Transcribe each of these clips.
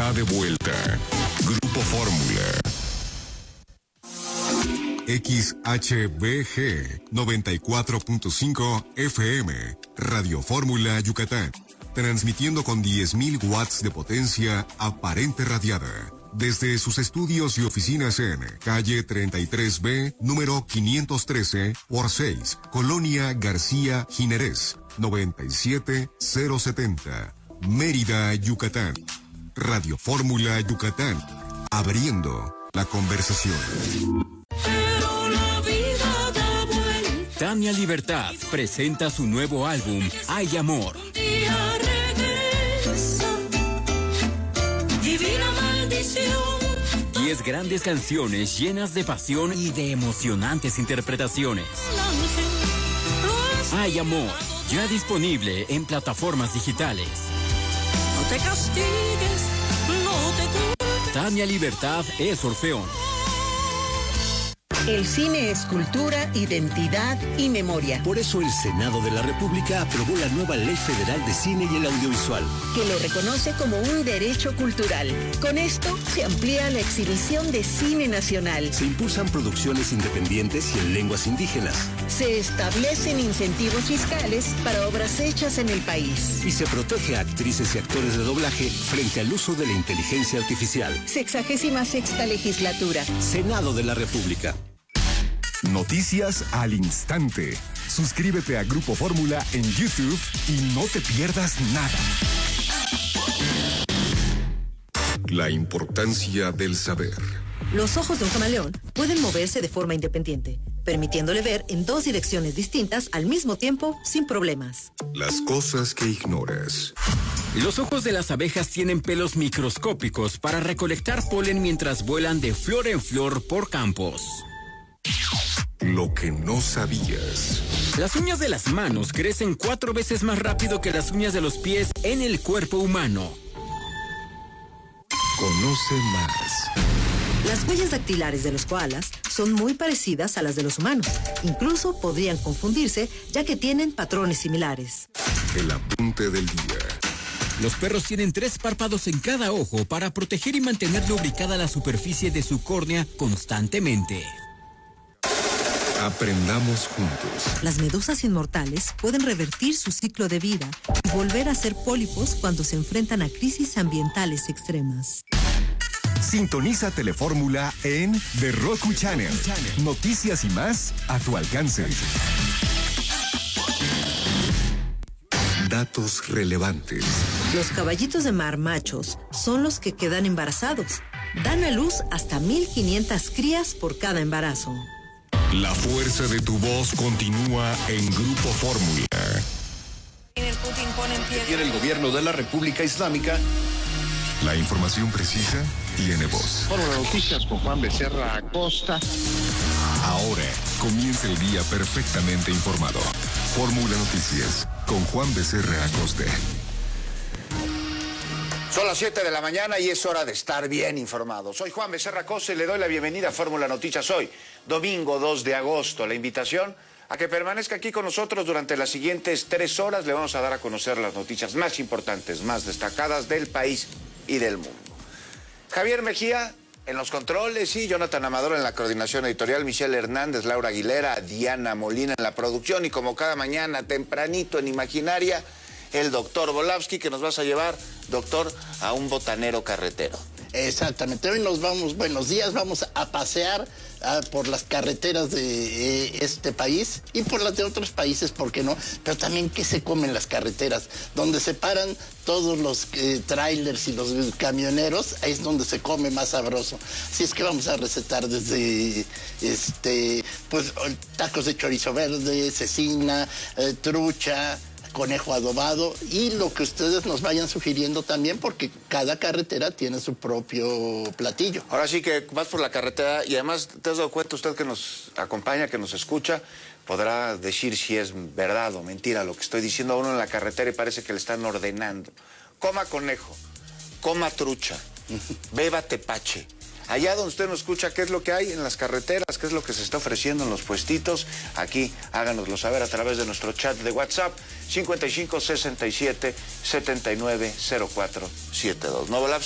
está de vuelta. Grupo Fórmula. XHBG 94.5 FM, Radio Fórmula Yucatán, transmitiendo con 10.000 watts de potencia aparente radiada, desde sus estudios y oficinas en calle 33B, número 513 por 6, Colonia García Ginerés, 97070, Mérida, Yucatán. Radio Fórmula Yucatán, abriendo la conversación. Tania Libertad presenta su nuevo álbum, Hay Amor. Divina maldición. 10 grandes canciones llenas de pasión y de emocionantes interpretaciones. Hay Amor, ya disponible en plataformas digitales. No te castigues, no te culpes. Tania Libertad es Orfeón. El cine es cultura, identidad y memoria. Por eso el Senado de la República aprobó la nueva Ley Federal de Cine y el Audiovisual, que lo reconoce como un derecho cultural. Con esto se amplía la exhibición de cine nacional. se impulsan producciones independientes y en lenguas indígenas, Se establecen incentivos fiscales para obras hechas en el país. y se protege a actrices y actores de doblaje frente al uso de la inteligencia artificial. 66ª legislatura. Senado de la República. Noticias al instante. Suscríbete a Grupo Fórmula en YouTube y no te pierdas nada. La importancia del saber. Los ojos de un camaleón pueden moverse de forma independiente, permitiéndole ver en 2 direcciones distintas al mismo tiempo sin problemas. Las cosas que ignoras. Los ojos de las abejas tienen pelos microscópicos para recolectar polen mientras vuelan de flor en flor por campos. Lo que no sabías. Las uñas de las manos crecen 4 veces más rápido que las uñas de los pies en el cuerpo humano. Conoce más. Las huellas dactilares de los koalas son muy parecidas a las de los humanos. Incluso podrían confundirse, ya que tienen patrones similares. El apunte del día. Los perros tienen 3 párpados en cada ojo para proteger y mantener lubricada la superficie de su córnea constantemente. Aprendamos juntos. Las medusas inmortales pueden revertir su ciclo de vida y volver a ser pólipos cuando se enfrentan a crisis ambientales extremas. Sintoniza Telefórmula en The Roku Channel. Noticias y más a tu alcance. Datos relevantes. Los caballitos de mar machos son los que quedan embarazados. Dan a luz hasta 1,500 crías por cada embarazo. La fuerza de tu voz continúa en Grupo Fórmula. Tiene el gobierno de la República Islámica. La información precisa tiene voz. Fórmula Noticias con Juan Becerra Acosta. Ahora comienza el día perfectamente informado. Fórmula Noticias con Juan Becerra Acosta. Son las 7 de la mañana y es hora de estar bien informado. Soy Juan Becerra Acosta y le doy la bienvenida a Fórmula Noticias hoy, domingo 2 de agosto. La invitación a que permanezca aquí con nosotros durante las siguientes 3 horas. Le vamos a dar a conocer las noticias más importantes, más destacadas del país y del mundo. Javier Mejía en los controles y Jonathan Amador en la coordinación editorial, Michelle Hernández, Laura Aguilera, Diana Molina en la producción y como cada mañana tempranito en Imaginaria, el doctor Volavsky, que nos vas a llevar, doctor, a un botanero carretero. Exactamente, hoy nos vamos, buenos días, vamos a pasear por las carreteras de este país y por las de otros países, ¿por qué no? Pero también qué se come en las carreteras, donde se paran todos los trailers y los camioneros, ahí es donde se come más sabroso. Así es que vamos a recetar desde pues tacos de chorizo verde, cecina, trucha, conejo adobado y lo que ustedes nos vayan sugiriendo también, porque cada carretera tiene su propio platillo. Ahora sí que vas por la carretera y además te has dado cuenta, usted que nos acompaña, que nos escucha, podrá decir si es verdad o mentira lo que estoy diciendo a uno en la carretera y parece que le están ordenando. Coma conejo, coma trucha, beba tepache. Allá donde usted nos escucha, ¿qué es lo que hay en las carreteras? ¿Qué es lo que se está ofreciendo en los puestitos? Aquí háganoslo saber a través de nuestro chat de WhatsApp 55 67 79 04 72. ¿No, Volavsky?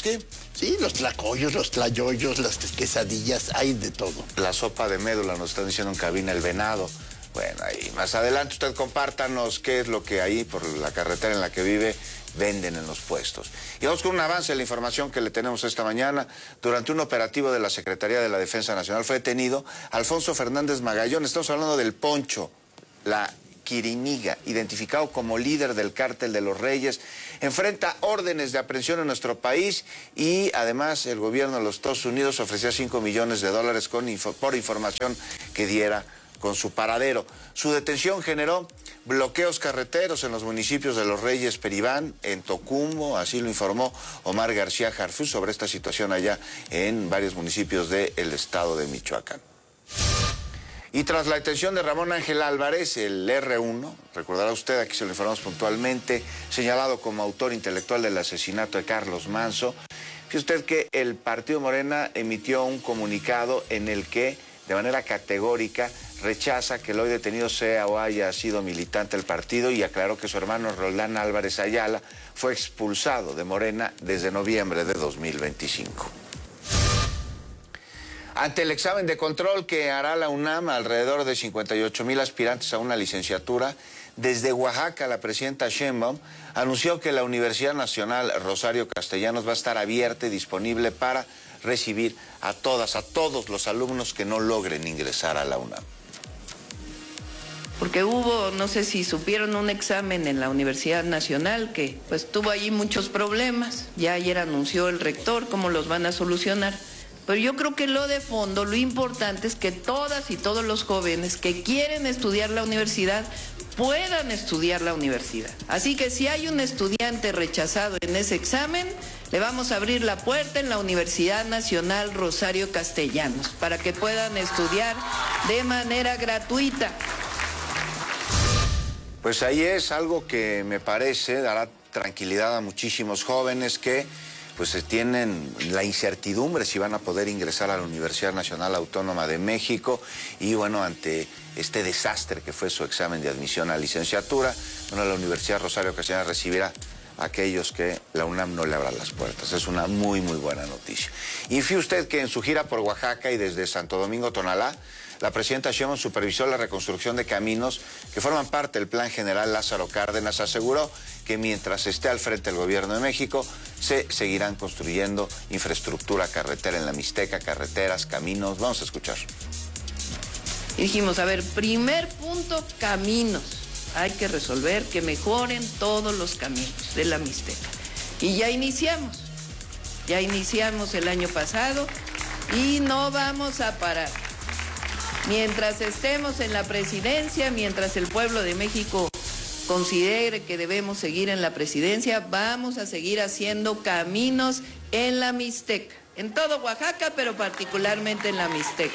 Sí, los tlacoyos, los tlayoyos, las quesadillas, hay de todo. La sopa de médula, nos están diciendo en cabina, el venado. Bueno, ahí más adelante usted compártanos qué es lo que ahí por la carretera en la que vive venden en los puestos. Y vamos con un avance de la información que le tenemos esta mañana. Durante un operativo de la Secretaría de la Defensa Nacional fue detenido Alfonso Fernández Magallón. Estamos hablando del Poncho, la Quiriniga, identificado como líder del Cártel de los Reyes, enfrenta órdenes de aprehensión en nuestro país y además el gobierno de los Estados Unidos ofrecía $5 millones por información que diera con su paradero. Su detención generó bloqueos carreteros en los municipios de Los Reyes, Peribán, en Tocumbo, así lo informó Omar García Jarfus sobre esta situación allá en varios municipios del estado de Michoacán. Y tras la detención de Ramón Ángel Álvarez, el R1, recordará usted, aquí se lo informamos puntualmente, señalado como autor intelectual del asesinato de Carlos Manzo, fíjese usted que el Partido Morena emitió un comunicado en el que, de manera categórica, rechaza que el hoy detenido sea o haya sido militante del partido y aclaró que su hermano Roldán Álvarez Ayala fue expulsado de Morena desde noviembre de 2025. Ante el examen de control que hará la UNAM, alrededor de 58,000 aspirantes a una licenciatura, desde Oaxaca la presidenta Sheinbaum anunció que la Universidad Nacional Rosario Castellanos va a estar abierta y disponible para recibir a todos los alumnos que no logren ingresar a la UNAM. Porque hubo, no sé si supieron, un examen en la Universidad Nacional que pues tuvo allí muchos problemas. Ya ayer anunció el rector cómo los van a solucionar. Pero yo creo que lo de fondo, lo importante es que todas y todos los jóvenes que quieren estudiar la universidad puedan estudiar la universidad. Así que si hay un estudiante rechazado en ese examen, le vamos a abrir la puerta en la Universidad Nacional Rosario Castellanos para que puedan estudiar de manera gratuita. Pues ahí es algo que me parece dará tranquilidad a muchísimos jóvenes que pues tienen la incertidumbre si van a poder ingresar a la Universidad Nacional Autónoma de México y bueno, ante este desastre que fue su examen de admisión a licenciatura, bueno, la Universidad Rosario Castellanos recibirá a aquellos que la UNAM no le abra las puertas. Es una muy buena noticia. Y fíjese usted que en su gira por Oaxaca y desde Santo Domingo Tonalá, la presidenta Sheinbaum supervisó la reconstrucción de caminos que forman parte del Plan General Lázaro Cárdenas. Aseguró que mientras esté al frente del gobierno de México, se seguirán construyendo infraestructura carretera en la Mixteca, carreteras, caminos. Vamos a escuchar. Y dijimos, a ver, primer punto, caminos. Hay que resolver que mejoren todos los caminos de la Mixteca. Y ya iniciamos el año pasado y no vamos a parar. Mientras estemos en la presidencia, mientras el pueblo de México considere que debemos seguir en la presidencia, vamos a seguir haciendo caminos en la Mixteca, en todo Oaxaca, pero particularmente en la Mixteca.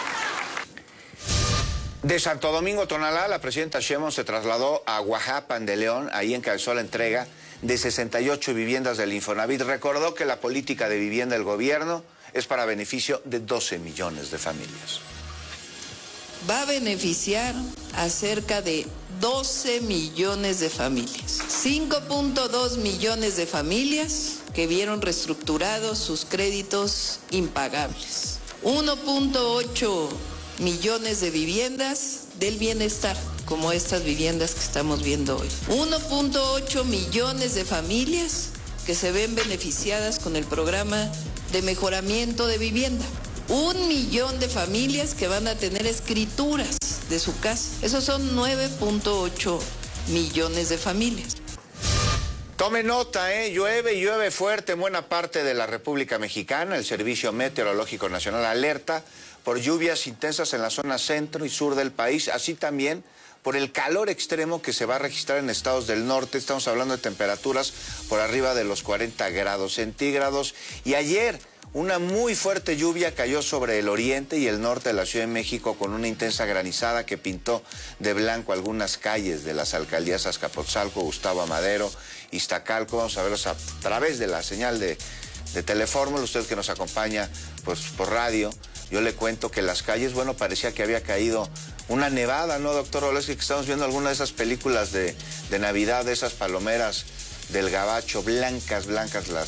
De Santo Domingo Tonalá, la presidenta Sheinbaum se trasladó a Oaxapan de León, ahí encabezó la entrega de 68 viviendas del Infonavit. Recordó que la política de vivienda del gobierno es para beneficio de 12 millones de familias. Va a beneficiar a cerca de 12 millones de familias. 5.2 millones de familias que vieron reestructurados sus créditos impagables. 1.8 millones de viviendas del bienestar, como estas viviendas que estamos viendo hoy. 1.8 millones de familias que se ven beneficiadas con el programa de mejoramiento de vivienda. 1 millón de familias que van a tener escrituras de su casa. Esos son 9.8 millones de familias. Tome nota, llueve y llueve fuerte en buena parte de la República Mexicana. El Servicio Meteorológico Nacional alerta por lluvias intensas en la zona centro y sur del país, así también por el calor extremo que se va a registrar en estados del norte. Estamos hablando de temperaturas por arriba de los 40 grados centígrados. Y ayer una muy fuerte lluvia cayó sobre el oriente y el norte de la Ciudad de México con una intensa granizada que pintó de blanco algunas calles de las alcaldías Azcapotzalco, Gustavo Amadero, Iztacalco. Vamos a verlos a través de la señal de Telefórmula. Usted que nos acompaña pues, por radio, yo le cuento que las calles, bueno, parecía que había caído una nevada, ¿no, doctor Oleski? Que estamos viendo alguna de esas películas de Navidad, de esas palomeras del gabacho, blancas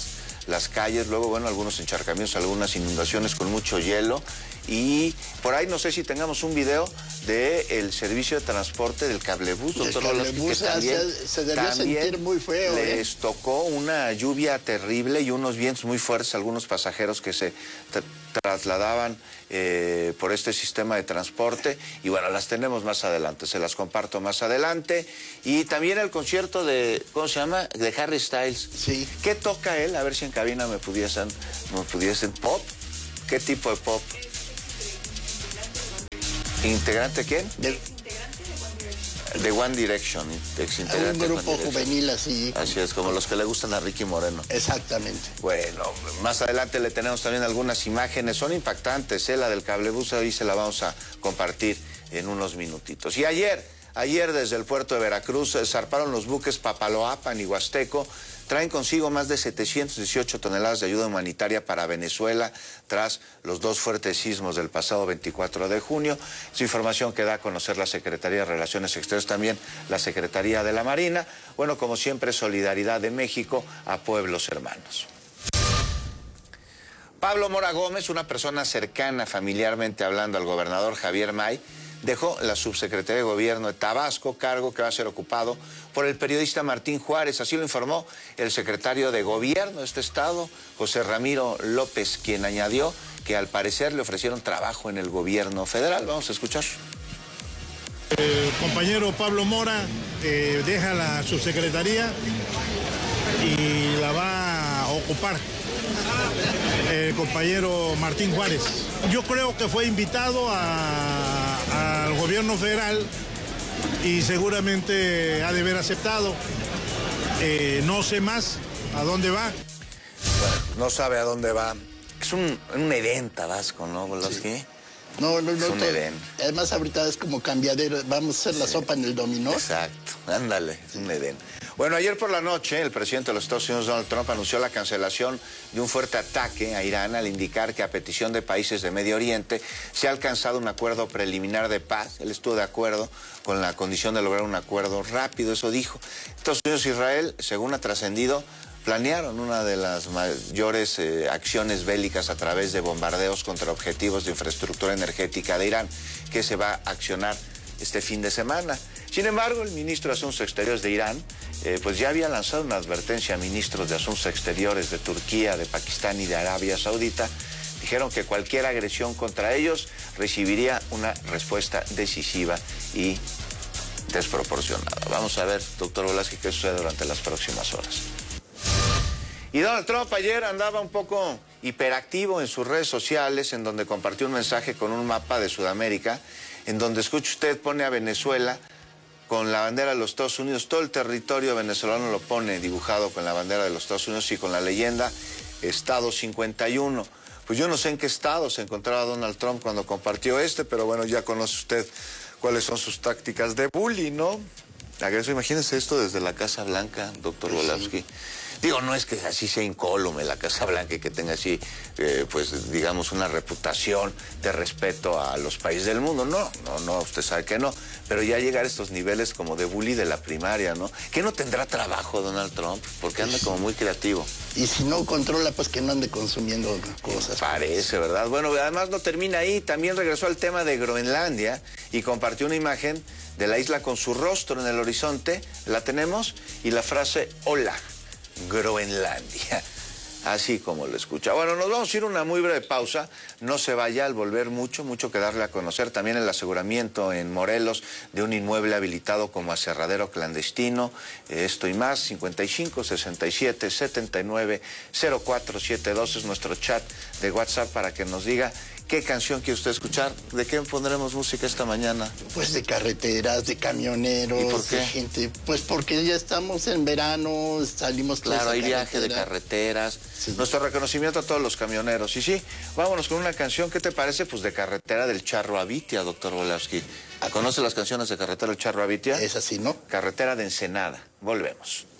las calles, luego, bueno, algunos encharcamientos, algunas inundaciones con mucho hielo. Y por ahí no sé si tengamos un video del servicio de transporte del cablebús, doctor Volosky, que también se debió sentir muy feo. Les tocó una lluvia terrible y unos vientos muy fuertes a algunos pasajeros que se trasladaban por este sistema de transporte. Y bueno, las tenemos más adelante, se las comparto más adelante. Y también el concierto de, ¿cómo se llama? De Harry Styles. Sí. ¿Qué toca él? A ver si en cabina me pudiesen pop. ¿Qué tipo de pop? ¿Integrante quién? De One Direction. Un grupo juvenil así. Así es, como los que le gustan a Ricky Moreno. Exactamente. Bueno, más adelante le tenemos también algunas imágenes. Son impactantes, la del cablebús, hoy se la vamos a compartir en unos minutitos. Y ayer desde el puerto de Veracruz zarparon los buques Papaloapan y Huasteco. Traen consigo más de 718 toneladas de ayuda humanitaria para Venezuela tras los 2 fuertes sismos del pasado 24 de junio. Es información que da a conocer la Secretaría de Relaciones Exteriores, también la Secretaría de la Marina. Bueno, como siempre, solidaridad de México a pueblos hermanos. Pablo Mora Gómez, una persona cercana familiarmente hablando al gobernador Javier May, dejó la subsecretaría de Gobierno de Tabasco, cargo que va a ser ocupado por el periodista Martín Juárez. Así lo informó el secretario de Gobierno de este estado, José Ramiro López, quien añadió que al parecer le ofrecieron trabajo en el gobierno federal. Vamos a escuchar. El compañero Pablo Mora deja la subsecretaría y la va a ocupar el compañero Martín Juárez. Yo creo que fue invitado al gobierno federal y seguramente ha de haber aceptado. No sé más a dónde va. Bueno, no sabe a dónde va. Es un Edén Tabasco, ¿no, Volosky? Sí. No. Es un Edén. Además ahorita es como cambiadero, vamos a hacer la sopa en el dominó. Exacto, ándale, es un Edén. Bueno, ayer por la noche el presidente de los Estados Unidos, Donald Trump, anunció la cancelación de un fuerte ataque a Irán al indicar que a petición de países de Medio Oriente se ha alcanzado un acuerdo preliminar de paz. Él estuvo de acuerdo con la condición de lograr un acuerdo rápido, eso dijo. Estados Unidos e Israel, según ha trascendido, planearon una de las mayores acciones bélicas a través de bombardeos contra objetivos de infraestructura energética de Irán, que se va a accionar este fin de semana. Sin embargo, el ministro de Asuntos Exteriores de Irán pues ya había lanzado una advertencia a ministros de Asuntos Exteriores de Turquía, de Pakistán y de Arabia Saudita. Dijeron que cualquier agresión contra ellos recibiría una respuesta decisiva y desproporcionada. Vamos a ver, doctor Volosky, qué sucede durante las próximas horas. Y Donald Trump ayer andaba un poco hiperactivo en sus redes sociales, en donde compartió un mensaje con un mapa de Sudamérica, en donde, escuche usted, pone a Venezuela con la bandera de los Estados Unidos. Todo el territorio venezolano lo pone dibujado con la bandera de los Estados Unidos y con la leyenda Estado 51. Pues yo no sé en qué estado se encontraba Donald Trump cuando compartió pero bueno, ya conoce usted cuáles son sus tácticas de bullying, ¿no? Imagínese esto desde la Casa Blanca, doctor Volosky. Digo, no es que así sea incólume la Casa Blanca y que tenga así, pues, digamos, una reputación de respeto a los países del mundo. No, usted sabe que no. Pero ya llegar a estos niveles como de bully de la primaria, ¿no? ¿Qué no tendrá trabajo Donald Trump? Porque anda como muy creativo. Y si no controla, pues que no ande consumiendo cosas. Parece, ¿verdad? Bueno, además no termina ahí. También regresó al tema de Groenlandia y compartió una imagen de la isla con su rostro en el horizonte. La tenemos y la frase, hola, Groenlandia. Así como lo escucha. Bueno, nos vamos a ir a una muy breve pausa. No se vaya, al volver mucho que darle a conocer. También el aseguramiento en Morelos de un inmueble habilitado como aserradero clandestino. Esto y más, 55 67 79 0472 es nuestro chat de WhatsApp para que nos diga qué canción quiere usted escuchar. ¿De qué pondremos música esta mañana? Pues de carreteras, de camioneros. ¿Y por qué? De gente. Pues porque ya estamos en verano, salimos todos. Claro, hay viaje de carreteras. Sí. Nuestro reconocimiento a todos los camioneros. Y sí, vámonos con una canción, ¿qué te parece? Pues de Carretera del Charro Avitia, doctor Volosky. ¿Conoce las canciones de Carretera del Charro Avitia? Es así, ¿no? Carretera de Ensenada. Volvemos.